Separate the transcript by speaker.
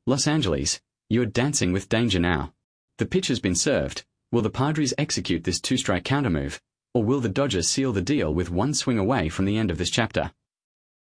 Speaker 1: Los Angeles, you're dancing with danger now. The pitch has been served. Will the Padres execute this two-strike countermove, or will the Dodgers seal the deal with one swing away from the end of this chapter?